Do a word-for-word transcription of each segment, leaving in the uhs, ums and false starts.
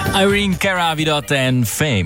Irene Cara wie dat en Fame.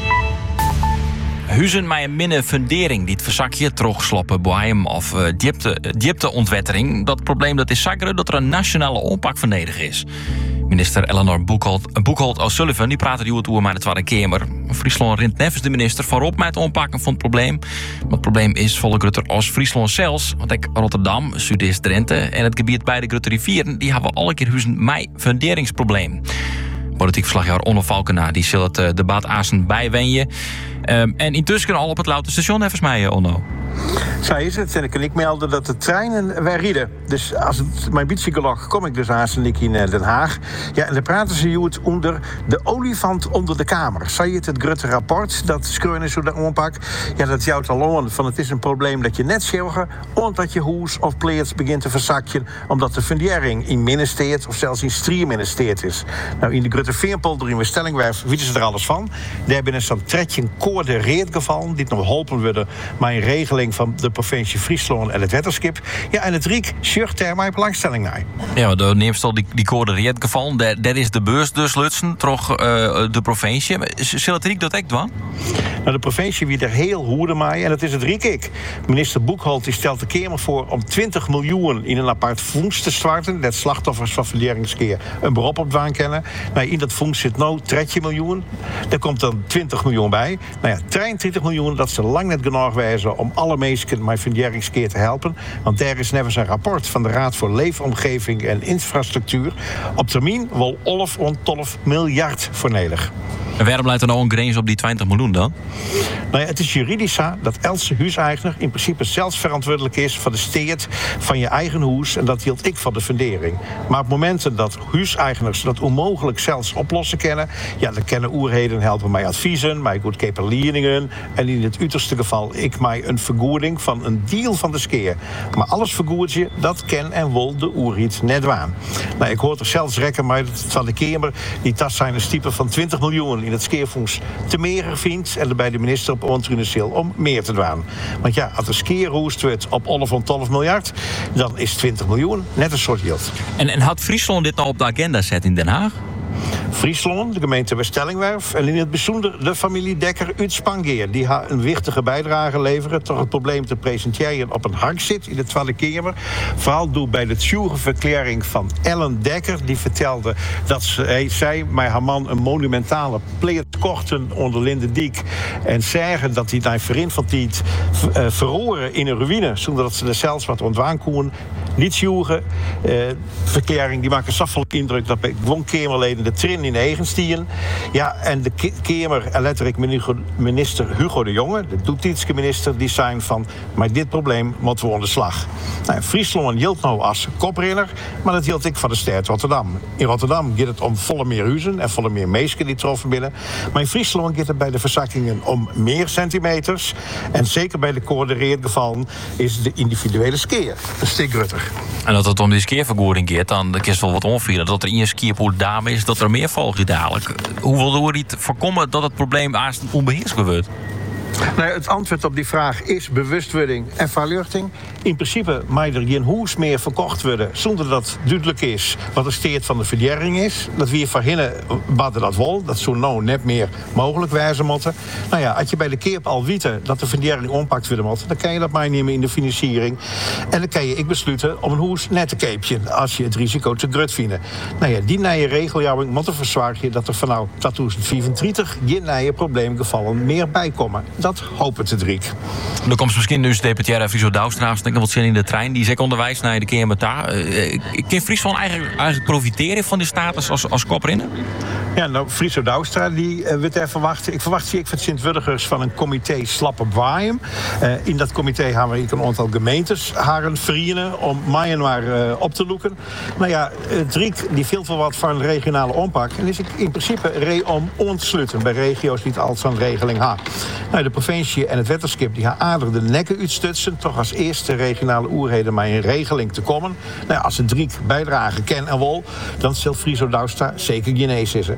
Huizen met een minne fundering, die het verzakje, terugslappen, boeien of uh, diepte, diepteontwettering. Dat probleem dat is zakken dat er een nationale aanpak van nodig is. Minister Eleanor Boekholt, Boekholt O'Sullivan die praatte die over met de Tweede Kamer. Friesland rint nevens de minister voorop met het aanpakken van het probleem. Maar het probleem is volgens Rutte als Friesland zelfs. Want ik Rotterdam, Zuidoost-Drenthe en het gebied bij de Grote rivieren, die hebben alle keer huizen met funderingsprobleem. Politiek verslaggever Onno Valkena die zal het uh, debat azen bijwenjen. Um, en intussen al op het Loute Station even mij, Onno. Zo is het. En ik kan ik melden dat de treinen weer rijden. Dus als het mijn bietjegelog kom ik dus aan in Den Haag. Ja, en dan praten ze het onder de olifant onder de kamer. Zei je het, het Grutte rapport, dat schreeuwen is hoe dat aanpak. Ja, dat jouwt al aan van het is een probleem dat je net zeggen, omdat je hoes of pleets begint te verzakjen, omdat de fundering in ministerie of zelfs in strier ministerie is. Nou, in de Grutte Veerpolder in Stellingwerf weten ze er alles van. Daar hebben een zo'n tretje koorde reed gevallen, die nog geholpen worden maar een regeling van de provincie Friesland en het wetterskip. Ja, en het riek sjucht daar mijn belangstelling naar. Ja, de neemt al die, die koorde reed gevallen. Daar, daar is de beurs dus lutsen, toch uh, de provincie. Zal het riek dat echt doen? Nou, de provincie wie er heel hoede mee en dat is het riek ik. Minister Boekholt die stelt de Kamer voor om twintig miljoen in een apart fonds te starten. Dat slachtoffers van funderingskeer een beroep op te kennen. Nou, in dat fonds zit nou tretje miljoen. Daar komt dan twintig miljoen bij. Nou ja, drieëntwintig miljoen, dat ze lang net genoeg wijzen om alle mensen met funderingskeer te helpen. Want daar is nevens een rapport van de Raad voor Leefomgeving en Infrastructuur. Op termijn wel elf en twaalf miljard voor nodig. En waarom blijft er nou een grens op die twintig miljoen dan? Nou ja, het is juridisch zo dat elke huiseigenaar in principe zelfs verantwoordelijk is voor de steed van je eigen huis. En dat hield ik van de fundering. Maar op momenten dat huiseigenaren dat onmogelijk zelfs oplossen kennen, ja, dan kennen oerheden helpen mij adviezen, mij goedkope leningen. En in het uiterste geval ik mij een vergoeding van een deal van de skeer. Maar alles vergoedje, dat ken en wil de oerriet net waan. Nou, ik hoor er zelfs rekken maar van de Kamer die tas zijn een stiepen van twintig miljoen in het skeerfonds te meer vindt en er bij de minister op ontrunesil om meer te doen. Want ja, als de skeer roest wordt op elf en twaalf miljard, dan is twintig miljoen net een soort yield. En, en had Friesland dit nou op de agenda zet in Den Haag? Friesland, de gemeente West-Stellingwerf en in het bijzonder de familie Dekker uit Spangeer. Die haar een wichtige bijdrage leveren tot het probleem te presenteren op een hak zit in de Tweede Kamer. Vooral door bij de verklaring van Ellen Dekker. Die vertelde dat ze, zij met haar man een monumentale pleet kochten onder Lindendiek. En zeggen dat hij daar vriend van die uh, verroren in een ruïne. Zonder dat ze er zelfs wat ontwaan konden. Niet sjoegen. Uh, verklaring die maakt een zachtelijk indruk dat bij gewoon Kamerleden de trin in eigen stieren. Ja, en de Kamer en letterlijk minister Hugo de Jonge, de toetietske minister, die zijn van, maar dit probleem moeten we aan de slag. Nou, Friesland hield nou als koprenner, maar dat hield ik van de stad Rotterdam. In Rotterdam gaat het om volle meer huizen en volle meer meesken die troffen binnen. Maar in Friesland gaat het bij de verzakkingen om meer centimeters. En zeker bij de koordereergevallen is de individuele skeer een stuk grutter. En dat het om die skeervergoeding gaat, dan is wel wat onvieren. Dat er in je skierpoel dame is, dat er meer volgt dadelijk. Hoe wil je het voorkomen dat het probleem haast onbeheersbaar wordt? Nou, het antwoord op die vraag is bewustwording en verluchting. In principe mag er geen hoes meer verkocht worden zonder dat het duidelijk is wat de steed van de verdering is. Dat we voor hinnen baden dat wel, dat zo nou net meer mogelijk wijzen moeten. Nou ja, als je bij de keer al weet dat de verdering ompakt worden moet, dan kan je dat maar nemen in de financiering. En dan kan je ik besluiten om een hoes net te keepje als je het risico te grut vindt. Nou ja, die nieuwe regeljouwing moet er verzorgen dat er vanaf tweeduizend vierentwintig geen nieuwe probleemgevallen meer bijkomen. Dat hopen te driek. Er komt misschien dus deputaire Friso Douwstra, denk ik wat zin in de trein. Die zegt onderwijs naar de Kamer daar. Uh, kan Friesland eigenlijk, eigenlijk profiteren van die status als, als koprinner? Ja, nou, Friso Douwstra, die uh, wordt er verwachten. Ik verwacht zie ik van Sint-Wurgers van een comité Slappe Waaien. Uh, in dat comité hebben we een aantal gemeentes haren vrienden om Myanmar uh, op te loeken. Nou ja, uh, Driek die veel voor wat van een regionale aanpak. En is ik in principe re om ontsluiten bij regio's die het al zo'n regeling hebben. Nou, de provincie en het wetterskip die gaan aardig de nekken uitstutsen, toch als eerste regionale oerheden met een regeling te komen. Nou, als ze Driek bijdragen ken en wil, dan zal Friso Douwstra zeker genees is.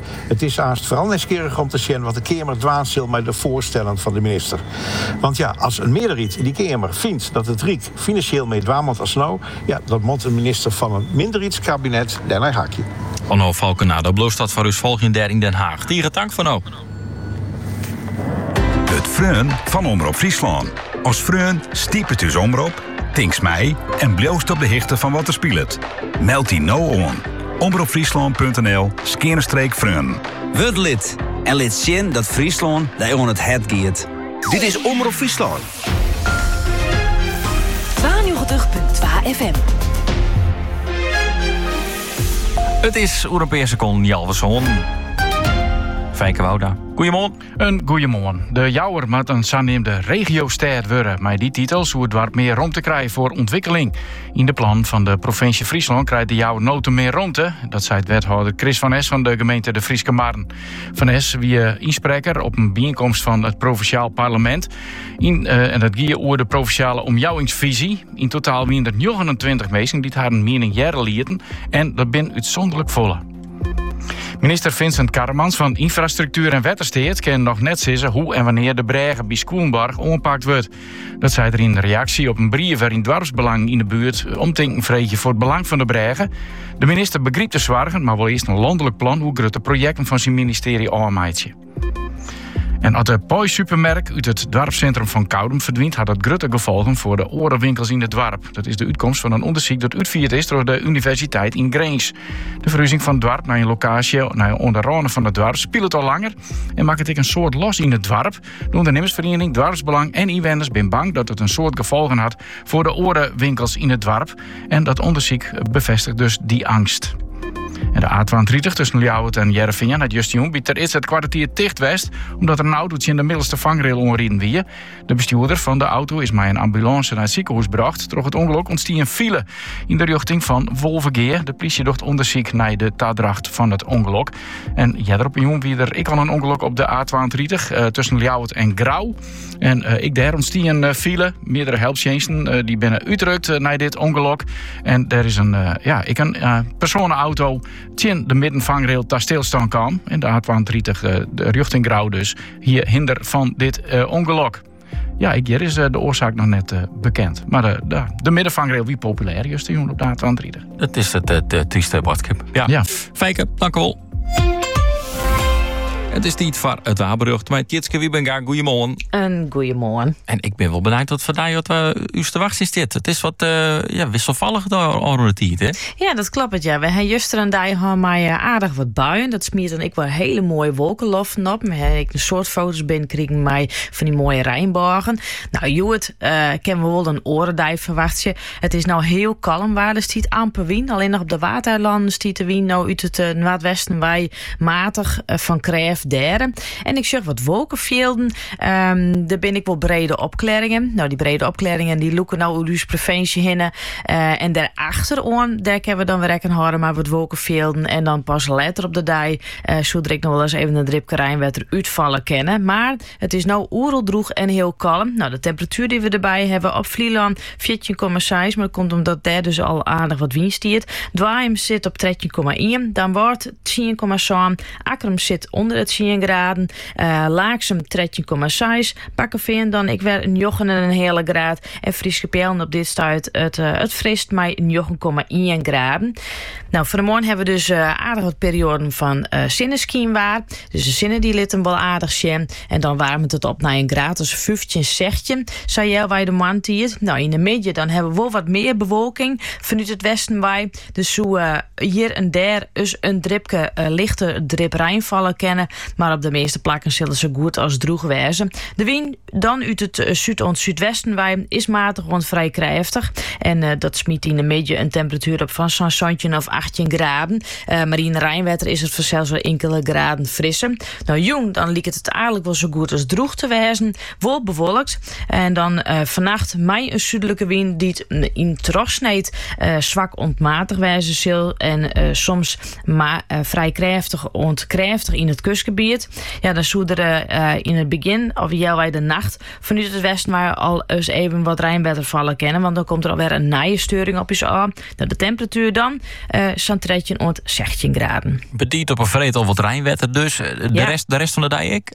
Het is haast vooral nieuwsgierig om te zien wat de Kamer dwaas zal met de voorstellen van de minister. Want ja, als een meerderheid in die Kamer vindt dat het Rijk financieel mee dwaamelt als nou, ja, dan moet een minister van een minderheidskabinet daarna hakje. Onno Valkenado bloost dat voor uw volgende in Den Haag. Dieren dank van ook. Het Freun van Omroep Friesland. Als Freun stiep het dus omroep, tinks mij en bloost op de hichte van wat er speelt. Meld die nou on. omroepfriesland punt n l skerenstreek Freun. Word lid en lid zien dat Friesland daar on het het giet. Dit is Omroep Friesland. tweeënnegentig komma twee F M. Het is Europese kon Jalverson. Fijke Wouda. Goedemorgen. Een goeiemorgen. De Jouwer moet een zanaamde regio-stad worden. Met die titels hoe het dorp meer ruimte krijgt voor ontwikkeling. In de plan van de provincie Friesland krijgt de Jouwer noten meer ruimte. Dat zei het wethouder Chris van Es van de gemeente De Frieske Marn. Van Es wie inspreker op een bijeenkomst van het provinciaal parlement. In, uh, en dat ging over de provinciale omjouwingsvisie. In totaal waren er negenentwintig mensen die haar een mening jaren lieten. En dat ben uitzonderlijk volle. Minister Vincent Karremans van Infrastructuur en Wettersteed kan nog net zeggen hoe en wanneer de bregen bij Schoenbarg ompakt wordt. Dat zei er in reactie op een brief waarin dwarfsbelang in de buurt omtinken vreetje voor het belang van de bregen. De minister begreep de zorgen, maar wil eerst een landelijk plan hoe grote projecten van zijn ministerie aanmaatje. En als de Poi-supermerk uit het dorpscentrum van Koudem verdwijnt, had dat grote gevolgen voor de orenwinkels in het dorp. Dat is de uitkomst van een onderzoek dat uitgevoerd is door de Universiteit in Grange. De verhuizing van het dorp naar een locatie, naar een onderrone van het dorp, speelt het al langer en maakt het een soort los in het dorp. De ondernemersvereniging, Dorpsbelang en inwoners zijn bang dat het een soort gevolgen had voor de orenwinkels in het dorp. En dat onderzoek bevestigt dus die angst. En de A tweeëntwintig tussen Ljouwert en Jereveen had Justion biedt er is het kwartier dicht west, omdat er een autootje in de middelste vangrail onreden wie. De bestuurder van de auto is met een ambulance naar het ziekenhuis gebracht. Door het ongeluk ontstond een file in de richting van Wolvergeer. De politie doet onderzoek naar de tadracht van het ongeluk. En ja, daarop een wie er ik al een ongeluk op de A tweeëntwintig uh, tussen Ljouwert en Grauw. En uh, ik daar ontstond een uh, file, meerdere helpsjensten uh, die binnen uitrukt uh, naar dit ongeluk. En er is een, uh, ja, ik een uh, personenauto tien de middenvangrail daar stilstaan kan. En de A tweeëntwintig, de, de richting Grauw dus, hier hinder van dit uh, ongeluk. Ja, ik, hier is uh, de oorzaak nog net uh, bekend. Maar de, de, de middenvangrail, wie populair is die op de A tweeëntwintig? Dat is het, het, het trieste boodschap. Ja. ja. Fijke, dank u wel. Het is niet voor het waarbericht, maar Tjitske Wiebenga, goeiemorgen. Een goeiemorgen. En ik ben wel benieuwd wat vandaag wat uh, u te wachten is dit. Het is wat uh, ja, wisselvallig door de tijd, hè? Ja, dat klopt. Ja. We hebben juster en daar gaan maar aardig wat buien. Dat smeert dan ik wel hele mooie wolkenloften op. We hebben een soort foto's binnenkregen met van die mooie Rijnborgen. Nou, Joet, uh, kennen we wel een orendij verwachtje. Het is nou heel kalm waar. Er stiet amper wind. Alleen nog op de watereilanden stiet de wind nou uit het uh, noordwesten wij matig uh, van Kreef. Derde. En ik zag wat wolkenvelden. Um, daar ben ik wel brede opklaringen. Nou, die brede opklaringen die loeken nou uit de provincie heen. Uh, en daarachterom, daar kunnen we dan weer rekken houden maar wat wolkenvelden. En dan pas later op de dag, uh, zo ik nog wel eens even een dripkerijn wat er uitvallen kennen. Maar het is nou oereldroeg en heel kalm. Nou, de temperatuur die we erbij hebben op Vlieland veertien komma zes, maar dat komt omdat daar dus al aardig wat wind stiert. Dwaim zit op dertien komma één. Dan wordt tien komma zeven. Akkerum zit onder het tien graden. Uh, Laaksem dertien komma zes. Bakkeveen dan ik weer een jochen en een hele graad. En Frieske Pijlen op dit stuit het, uh, het frist mij een jochen komma één graden. Nou, voor de morgen hebben we dus uh, aardig wat perioden van uh, zinneschien waar. Dus de zinnen die litten wel aardig zien. En dan warmt het op naar een graad, dus vijftien, zestien. Zei jij wij de man hier. Nou, in de midden dan hebben we wel wat meer bewolking vanuit het westen wij. Dus zo uh, hier en daar is een dripke, uh, lichte drip Rijnvallen kennen. Maar op de meeste plakken zullen ze goed als droeg wezen. De wind dan uit het uh, zuid- en zuidwesten wij is matig rond vrij krachtig. En uh, dat smiet in de midden een temperatuur op van zo'n zestien of achttien graden. Uh, maar in de Rijnwetter is het vanzelfs wel enkele graden frisser. Nou, jong, dan liep het het eigenlijk wel zo goed als droeg te wezen. Wel bewolkt. En dan uh, vannacht mij een zuidelijke wind die het in terugsneed uh, zwak ontmatig wezen zal. En uh, soms maar uh, vrij krachtig ontkrachtig in het kustgebied. kustgebied. Ja, dan zouden er uh, in het begin, of jij wij de nacht, vanuit het westen maar al eens even wat rijnwetter vallen kennen. Want dan komt er alweer een naaie sturing op je aan. De temperatuur dan, uh, zo'n treetje ont zestien graden. Bediend op een vreet al wat rijnwetter dus. De, Ja. rest, de rest van de dag ik?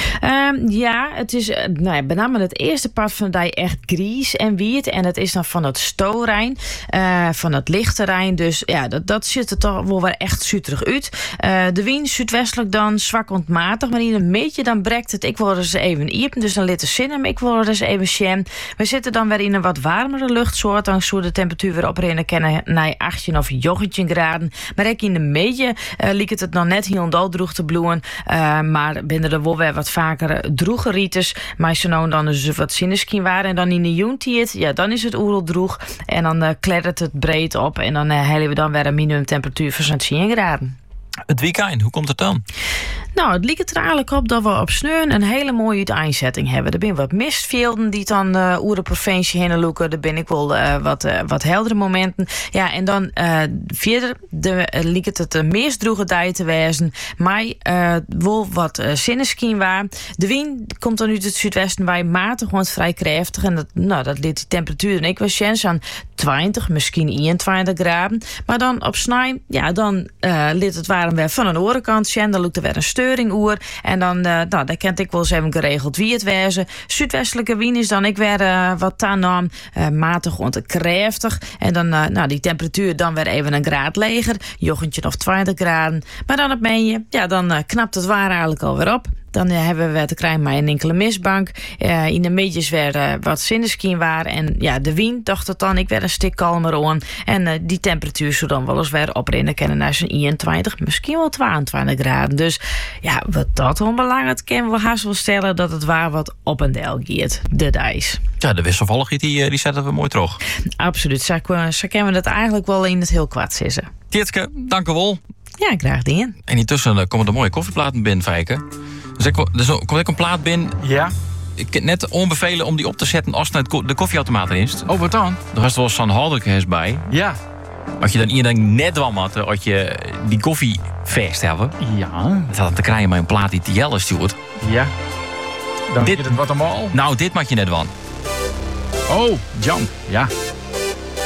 Um, ja, het is uh, nou ja, met name het eerste part van de dag echt gries en wiet. En het is dan van het stoorijn, uh, van het lichte Rijn. Dus ja, dat, dat ziet er toch wel weer echt zuterig uit. Uh, de wind zuidwestelijk dan zwak ontmatig. Maar in een beetje dan brekt het. Ik wil er eens even iepen, dus dan liet de zin hem. Ik wil er eens even sjen. We zitten dan weer in een wat warmere luchtsoort. Dan zou de temperatuur weer oprennen kennen naar achttien of negentien graden. Maar ik in de meetje uh, liep het het nog net heel dol droeg te bloeien. Uh, maar binnen er wel weer wat vaker droege rieters. Maar zo nou dan dus wat zinneskien waren. En dan in de joentiet, ja, dan is het oerel droeg. En dan uh, kleddert het breed op. En dan uh, halen we dan weer een minimumtemperatuur van zo'n tien graden. Het weekend, hoe komt het dan? Nou, het lijkt er eigenlijk op dat we op Sneun een hele mooie uiteenzetting hebben. Er zijn wat mistvelden die dan uh, oer de provincie heen loeken. Er ben ik wel uh, wat, uh, wat heldere momenten. Ja, en dan uh, verder de, uh, lijkt het de meest droege dag te wezen. Maar uh, wel wat uh, zinneskien waar. De wind komt dan uit het zuidwesten bij matig, want vrij krachtig. En dat, nou, dat liet die temperatuur en ik was chance aan twintig, misschien eenentwintig graden. Maar dan op snij, ja, dan uh, liet het warm weer van een orenkant. En dan loopt er weer een steuring oer. En dan, uh, nou, daar kent ik wel eens even geregeld wie het wezen. Zuidwestelijke wind is dan ik weer uh, wat tanan, uh, matig ont krachtig. En dan, uh, nou, die temperatuur dan weer even een graad leger. Jochentje of twintig graden. Maar dan op meen ja, dan uh, knapt het waar eigenlijk alweer op. Dan uh, hebben we te krijgen maar een enkele mistbank. Uh, in de meetjes weer uh, wat zinneskien waren. En ja, de wind dacht het dan, ik werd een stuk kalmer aan. En uh, die temperatuur zou dan wel eens weer oprinnen kennen naar zo'n eenentwintig, misschien wel tweeëntwintig graden. Dus ja, wat dat onbelangrijk kunnen we haast wel stellen dat het waar wat op en deel gaat. De dijs. Ja, de wisselvalligheid die, die zetten we mooi terug. Absoluut. Zo, zo kunnen we dat eigenlijk wel in het heel kwad zitten. Tjitske, dank u wel. Ja, graag gedaan. En intussen uh, komen er mooie koffieplaten binnen, Fijke. Dus ik, dus komt ik een plaat binnen. Ja. Ik kan net onbevelen om die op te zetten als het de koffieautomaat erin is. Oh, wat dan? Er was wel zo'n houdertje bij. Ja. Als je dan iedereen net wel had, als je die koffie vast hebben. Ja. Dat had te krijgen met een plaat die te jelle stuurt. Ja. Dan Dit- dit het wat allemaal. Nou, dit maak je net wel. Oh, Jan. Ja.